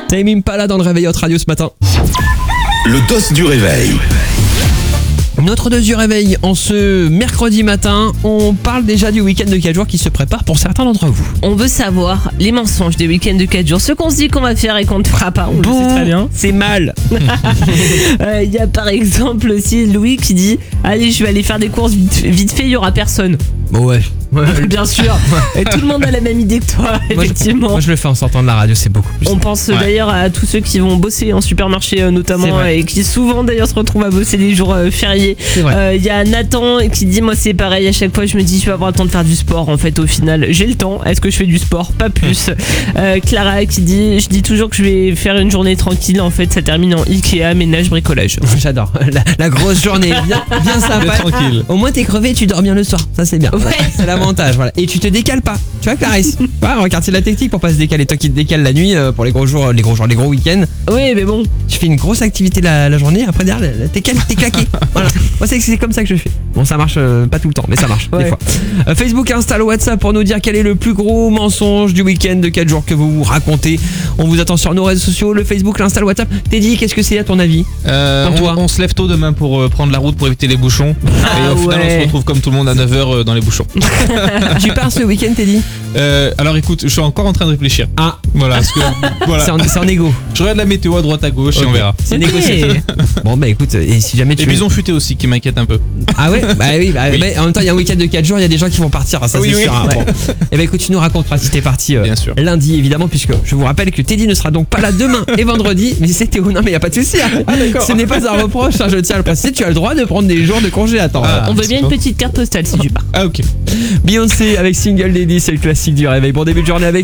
Tame Impala dans le réveil Hot Radio ce matin. Le dos du réveil. Notre dose du réveil en ce mercredi matin, on parle déjà du week-end de 4 jours qui se prépare pour certains d'entre vous. On veut savoir les mensonges des week-ends de 4 jours, ce qu'on se dit qu'on va faire et qu'on ne fera pas, on le sait très bien. C'est mal. Il y a par exemple aussi Louis qui dit « Allez, je vais aller faire des courses vite fait, il y aura personne. » Bon ouais. Bien sûr, et tout le monde a la même idée que toi, effectivement. Moi je le fais en sortant de la radio, c'est beaucoup plus. On pense d'ailleurs à tous ceux qui vont bosser en supermarché notamment et qui souvent d'ailleurs se retrouvent à bosser les jours fériés. Il y a Nathan qui dit moi c'est pareil, à chaque fois je me dis je vais avoir le temps de faire du sport, en fait au final j'ai le temps, est-ce que je fais du sport? Pas plus. Clara qui dit je dis toujours que je vais faire une journée tranquille, en fait ça termine en Ikea, ménage, bricolage. J'adore, la grosse journée, bien sympa. Tranquille. Au moins t'es crevé et tu dors bien le soir, ça c'est bien. Ouais. C'est l'avantage, voilà. Et tu te décales pas, tu vois Clarisse. Regarde, c'est la technique pour pas se décaler. Toi qui te décales la nuit pour les gros jours, les gros week-ends. Oui mais bon. Tu fais une grosse activité la journée, après derrière t'es claqué. Voilà. Moi c'est comme ça que je fais. Bon ça marche pas tout le temps, mais ça marche des fois. Facebook, Insta, WhatsApp pour nous dire quel est le plus gros mensonge du week-end de 4 jours que vous vous racontez. On vous attend sur nos réseaux sociaux, le Facebook, l'Insta, le WhatsApp. Teddy, qu'est-ce que c'est à ton avis? On se lève tôt demain pour prendre la route pour éviter les bouchons. Et au final on se retrouve comme tout le monde à 9h dans les bouchons. Tu pars ce week-end Teddy? Alors écoute, je suis encore en train de réfléchir. Voilà, parce que voilà. C'est en égo. Je regarde la météo à droite à gauche et on verra. C'est négocié. Bon bah écoute, et si jamais tu... Et bisons futés aussi qui m'inquiète un peu. Ah ouais? Bah oui, mais en même temps il y a un week-end de 4 jours, il y a des gens qui vont partir, ça c'est sûr. Bon. Et bah écoute, tu nous raconteras si t'es parti Bien sûr. lundi évidemment, puisque je vous rappelle que Teddy ne sera donc pas là demain et vendredi, mais c'est Théo. Non mais y a pas de souci. Ce n'est pas un reproche, je tiens à le préciser, tu as le droit de prendre des jours de congé à temps. On veut bien une petite carte postale si tu pars. Ah ok. Beyoncé avec Single Lady, c'est le classique du réveil. Bon début de journée avec